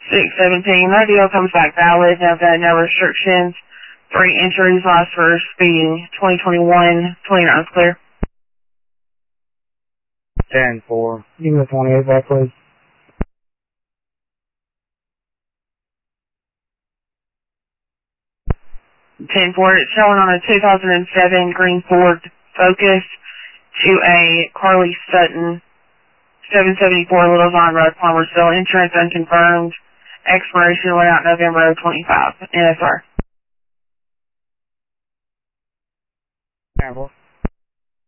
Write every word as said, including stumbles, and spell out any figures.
six seventeen, that deal comes back valid. I've got no restrictions. Three entries, lost for speeding. twenty twenty-one, twenty-nine is clear. ten four. Give me the twenty-eight back, please. ten four, it's showing on a two thousand seven green Ford Focus to a Carly Sutton, seven seventy-four Little Zion Road, Palmersville. Insurance unconfirmed. Expiration went out November of twenty-five. N S R. ten four.